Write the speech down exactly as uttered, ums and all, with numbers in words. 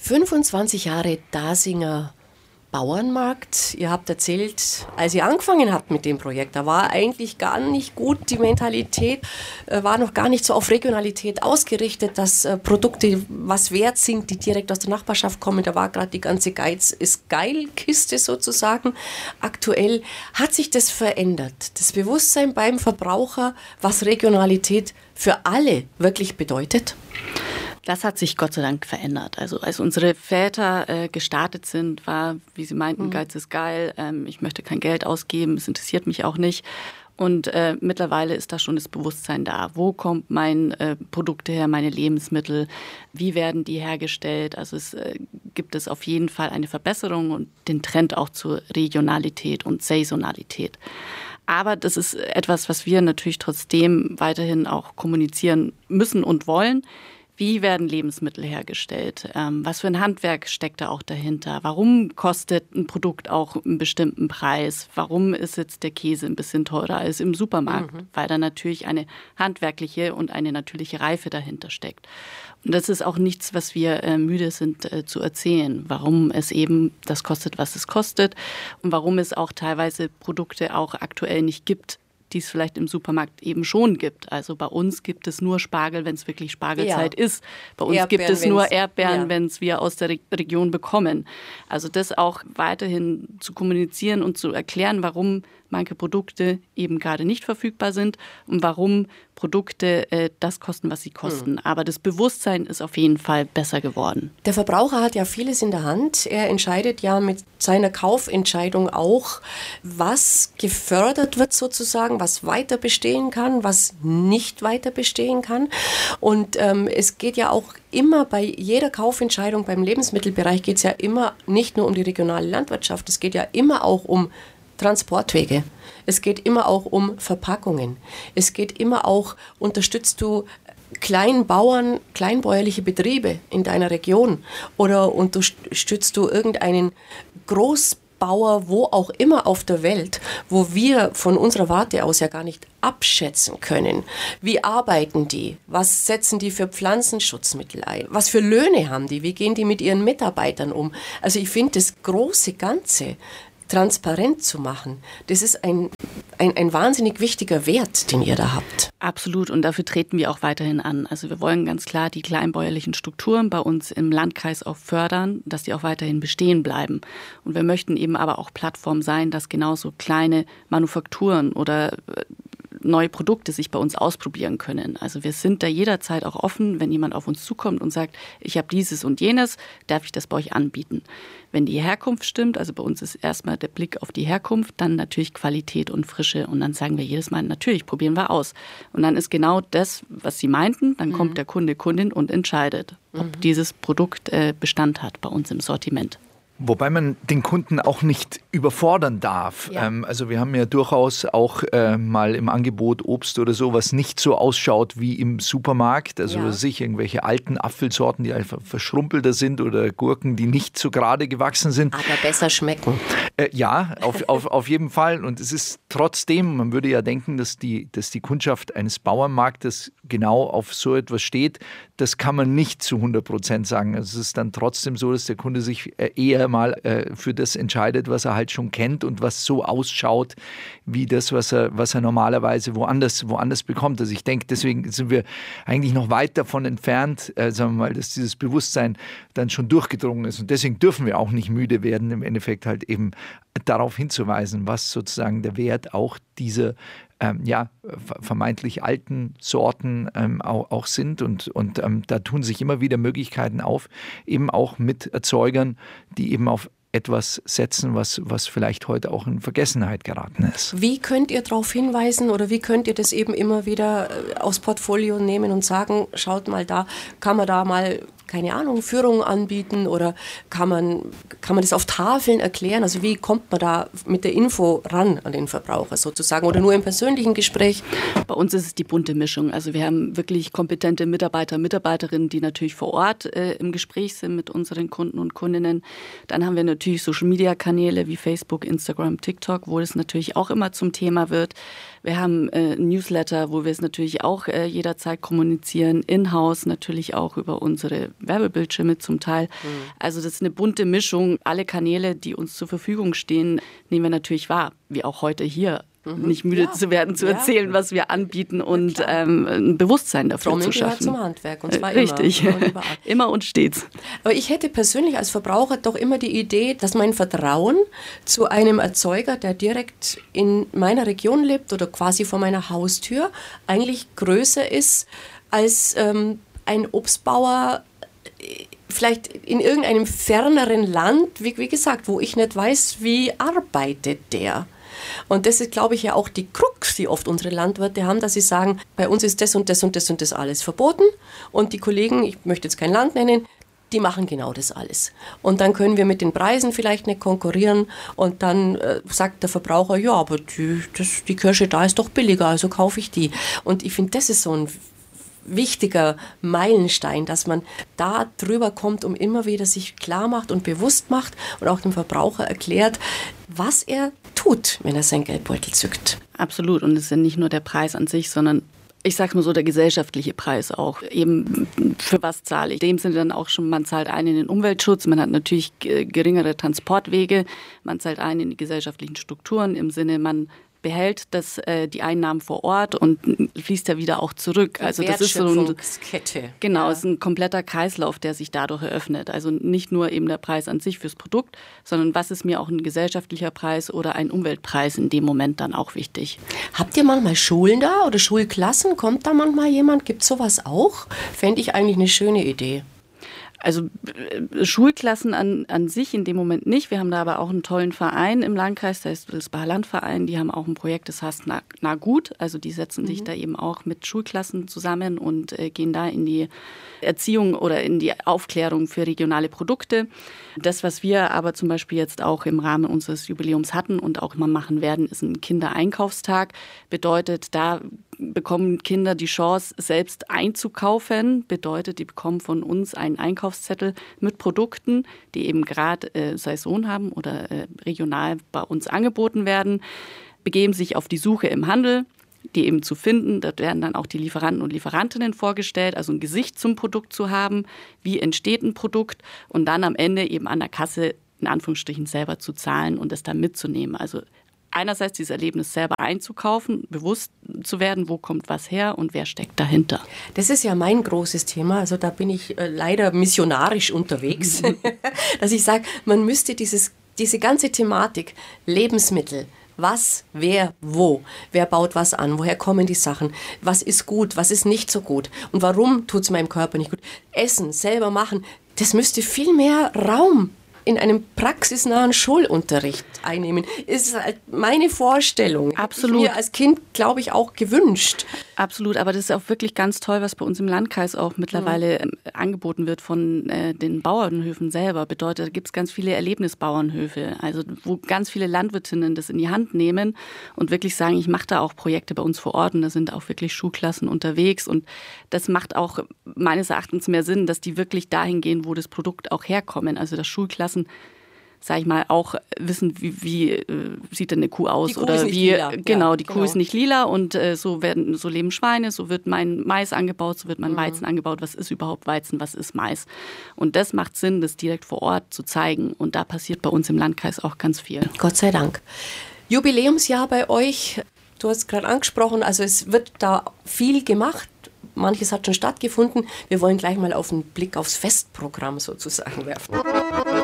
fünfundzwanzig Jahre Dasinger Bauernmarkt. Ihr habt erzählt, als ihr angefangen habt mit dem Projekt, da war eigentlich gar nicht gut die Mentalität, äh, war noch gar nicht so auf Regionalität ausgerichtet, dass äh, Produkte was wert sind, die direkt aus der Nachbarschaft kommen. Da war gerade die ganze Geiz ist geil Kiste sozusagen. Aktuell hat sich das verändert. Das Bewusstsein beim Verbraucher, was Regionalität für alle wirklich bedeutet? Das hat sich Gott sei Dank verändert. Also als unsere Väter äh, gestartet sind, war, wie sie meinten, mhm. Geiz ist geil, ähm, ich möchte kein Geld ausgeben, es interessiert mich auch nicht. Und äh, mittlerweile ist da schon das Bewusstsein da. Wo kommt mein äh, Produkte her, meine Lebensmittel? Wie werden die hergestellt? Also es äh, gibt es auf jeden Fall eine Verbesserung und den Trend auch zur Regionalität und Saisonalität. Aber das ist etwas, was wir natürlich trotzdem weiterhin auch kommunizieren müssen und wollen. Wie werden Lebensmittel hergestellt? Ähm, was für ein Handwerk steckt da auch dahinter? Warum kostet ein Produkt auch einen bestimmten Preis? Warum ist jetzt der Käse ein bisschen teurer als im Supermarkt? Mhm. Weil da natürlich eine handwerkliche und eine natürliche Reife dahinter steckt. Und das ist auch nichts, was wir äh, müde sind äh, zu erzählen. Warum es eben das kostet, was es kostet. Und warum es auch teilweise Produkte auch aktuell nicht gibt, die es vielleicht im Supermarkt eben schon gibt. Also bei uns gibt es nur Spargel, wenn es wirklich Spargelzeit ja. ist. Bei uns Erdbeeren, gibt es nur Erdbeeren, ja. wenn es wir aus der Re- Region bekommen. Also das auch weiterhin zu kommunizieren und zu erklären, warum manche Produkte eben gerade nicht verfügbar sind und warum Produkte äh, das kosten, was sie kosten. Mhm. Aber das Bewusstsein ist auf jeden Fall besser geworden. Der Verbraucher hat ja vieles in der Hand. Er entscheidet ja mit seiner Kaufentscheidung auch, was gefördert wird sozusagen, was weiter bestehen kann, was nicht weiter bestehen kann. Und ähm, es geht ja auch immer bei jeder Kaufentscheidung beim Lebensmittelbereich geht es ja immer nicht nur um die regionale Landwirtschaft, es geht ja immer auch um Transportwege. Es geht immer auch um Verpackungen. Es geht immer auch, unterstützt du Kleinbauern, kleinbäuerliche Betriebe in deiner Region oder unterstützt du irgendeinen Großbauer, wo auch immer auf der Welt, wo wir von unserer Warte aus ja gar nicht abschätzen können. Wie arbeiten die? Was setzen die für Pflanzenschutzmittel ein? Was für Löhne haben die? Wie gehen die mit ihren Mitarbeitern um? Also ich finde das große Ganze transparent zu machen, das ist ein, ein, ein wahnsinnig wichtiger Wert, den ihr da habt. Absolut, und dafür treten wir auch weiterhin an. Also wir wollen ganz klar die kleinbäuerlichen Strukturen bei uns im Landkreis auch fördern, dass die auch weiterhin bestehen bleiben. Und wir möchten eben aber auch Plattform sein, dass genauso kleine Manufakturen oder neue Produkte sich bei uns ausprobieren können. Also wir sind da jederzeit auch offen, wenn jemand auf uns zukommt und sagt, ich habe dieses und jenes, darf ich das bei euch anbieten. Wenn die Herkunft stimmt, also bei uns ist erstmal der Blick auf die Herkunft, dann natürlich Qualität und Frische und dann sagen wir jedes Mal, natürlich, probieren wir aus. Und dann ist genau das, was Sie meinten, dann mhm. kommt der Kunde, Kundin und entscheidet, ob mhm. dieses Produkt äh, Bestand hat bei uns im Sortiment. Wobei man den Kunden auch nicht überfordern darf. Ja. Ähm, also wir haben ja durchaus auch äh, mal im Angebot Obst oder so, was nicht so ausschaut wie im Supermarkt. Also ja. sich irgendwelche alten Apfelsorten, die einfach verschrumpelter sind oder Gurken, die nicht so gerade gewachsen sind. Aber besser schmecken. Äh, ja, auf, auf, auf jeden Fall. Und es ist trotzdem, man würde ja denken, dass die, dass die Kundschaft eines Bauernmarktes genau auf so etwas steht. Das kann man nicht zu hundert Prozent sagen. Also es ist dann trotzdem so, dass der Kunde sich eher mal äh, für das entscheidet, was er halt schon kennt und was so ausschaut, wie das, was er, was er normalerweise woanders, woanders bekommt. Also ich denke, deswegen sind wir eigentlich noch weit davon entfernt, äh, sagen wir mal, dass dieses Bewusstsein dann schon durchgedrungen ist. Und deswegen dürfen wir auch nicht müde werden, im Endeffekt halt eben darauf hinzuweisen, was sozusagen der Wert auch dieser Ähm, ja, vermeintlich alten Sorten ähm, auch, auch sind und, und ähm, da tun sich immer wieder Möglichkeiten auf, eben auch mit Erzeugern, die eben auf etwas setzen, was, was vielleicht heute auch in Vergessenheit geraten ist. Wie könnt ihr darauf hinweisen oder wie könnt ihr das eben immer wieder aufs Portfolio nehmen und sagen, schaut mal da, kann man da mal, keine Ahnung, Führungen anbieten oder kann man, kann man das auf Tafeln erklären? Also wie kommt man da mit der Info ran an den Verbraucher sozusagen oder nur im persönlichen Gespräch? Bei uns ist es die bunte Mischung. Also wir haben wirklich kompetente Mitarbeiter, Mitarbeiterinnen, die natürlich vor Ort äh, im Gespräch sind mit unseren Kunden und Kundinnen. Dann haben wir natürlich Social-Media-Kanäle wie Facebook, Instagram, TikTok, wo es natürlich auch immer zum Thema wird. Wir haben äh, Newsletter, wo wir es natürlich auch äh, jederzeit kommunizieren, in-house natürlich auch über unsere Werbebildschirme zum Teil. Mhm. Also das ist eine bunte Mischung. Alle Kanäle, die uns zur Verfügung stehen, nehmen wir natürlich wahr, wie auch heute hier. Mhm. Nicht müde ja. zu werden, zu ja. erzählen, was wir anbieten und ja, ähm, ein Bewusstsein dafür Trommeln zu schaffen. Zum Handwerk und zwar Richtig. immer. Und immer und stets. Aber ich hätte persönlich als Verbraucher doch immer die Idee, dass mein Vertrauen zu einem Erzeuger, der direkt in meiner Region lebt oder quasi vor meiner Haustür, eigentlich größer ist als ähm, ein Obstbauer vielleicht in irgendeinem ferneren Land, wie, wie gesagt, wo ich nicht weiß, wie arbeitet der. Und das ist, glaube ich, ja auch die Krux, die oft unsere Landwirte haben, dass sie sagen, bei uns ist das und das und das und das alles verboten. Und die Kollegen, ich möchte jetzt kein Land nennen, die machen genau das alles. Und dann können wir mit den Preisen vielleicht nicht konkurrieren. Und dann äh, sagt der Verbraucher, ja, aber die, das, die Kirsche da ist doch billiger, also kaufe ich die. Und ich finde, das ist so ein wichtiger Meilenstein, dass man da drüber kommt, um immer wieder sich klar macht und bewusst macht und auch dem Verbraucher erklärt, was er tut, wenn er seinen Geldbeutel zückt. Absolut. Und es ist ja nicht nur der Preis an sich, sondern ich sag's mal so, der gesellschaftliche Preis auch. Eben, für was zahle ich? In dem Sinne dann auch schon, man zahlt ein in den Umweltschutz, man hat natürlich geringere Transportwege, man zahlt ein in die gesellschaftlichen Strukturen, im Sinne, man behält das, äh, die Einnahmen vor Ort und fließt ja wieder auch zurück. Also das ist so ein, genau, ja. ist ein kompletter Kreislauf, der sich dadurch eröffnet. Also nicht nur eben der Preis an sich fürs Produkt, sondern was ist mir auch ein gesellschaftlicher Preis oder ein Umweltpreis in dem Moment dann auch wichtig. Habt ihr manchmal Schulen da oder Schulklassen? Kommt da manchmal jemand? Gibt es sowas auch? Fände ich eigentlich eine schöne Idee. Also Schulklassen an, an sich in dem Moment nicht. Wir haben da aber auch einen tollen Verein im Landkreis, der ist das Landverein. Die haben auch ein Projekt, das heißt Na, Na gut. Also die setzen mhm. sich da eben auch mit Schulklassen zusammen und äh, gehen da in die Erziehung oder in die Aufklärung für regionale Produkte. Das, was wir aber zum Beispiel jetzt auch im Rahmen unseres Jubiläums hatten und auch immer machen werden, ist ein Kindereinkaufstag. Bedeutet, da bekommen Kinder die Chance, selbst einzukaufen. Bedeutet, die bekommen von uns einen Einkaufszettel mit Produkten, die eben gerade äh, Saison haben oder äh, regional bei uns angeboten werden, begeben sich auf die Suche im Handel, die eben zu finden. Dort werden dann auch die Lieferanten und Lieferantinnen vorgestellt, also ein Gesicht zum Produkt zu haben, wie entsteht ein Produkt und dann am Ende eben an der Kasse in Anführungsstrichen selber zu zahlen und es dann mitzunehmen. Also einerseits dieses Erlebnis selber einzukaufen, bewusst zu werden, wo kommt was her und wer steckt dahinter. Das ist ja mein großes Thema, also da bin ich äh, leider missionarisch unterwegs, dass ich sage, man müsste dieses, diese ganze Thematik Lebensmittel, was, wer, wo, wer baut was an, woher kommen die Sachen, was ist gut, was ist nicht so gut und warum tut es meinem Körper nicht gut. Essen, selber machen, das müsste viel mehr Raum in einem praxisnahen Schulunterricht einnehmen. Ist halt meine Vorstellung. Absolut. Mir als Kind, glaube ich, auch gewünscht. Absolut, aber das ist auch wirklich ganz toll, was bei uns im Landkreis auch mittlerweile mhm. angeboten wird von äh, den Bauernhöfen selber. Bedeutet, da gibt es ganz viele Erlebnisbauernhöfe, also wo ganz viele Landwirtinnen das in die Hand nehmen und wirklich sagen, ich mache da auch Projekte bei uns vor Ort und da sind auch wirklich Schulklassen unterwegs und das macht auch meines Erachtens mehr Sinn, dass die wirklich dahin gehen, wo das Produkt auch herkommen, also dass Schulklassen sag ich mal, auch wissen, wie, wie äh, sieht denn eine Kuh aus? Die Kuh oder ist nicht wie, lila. Genau, ja, die Kuh genau. ist nicht lila und äh, so werden, so leben Schweine, so wird mein Mais angebaut, so wird mein mhm. Weizen angebaut. Was ist überhaupt Weizen, was ist Mais? Und das macht Sinn, das direkt vor Ort zu zeigen. Und da passiert bei uns im Landkreis auch ganz viel. Gott sei Dank. Jubiläumsjahr bei euch, du hast gerade angesprochen, also es wird da viel gemacht. Manches hat schon stattgefunden. Wir wollen gleich mal auf einen Blick aufs Festprogramm sozusagen werfen.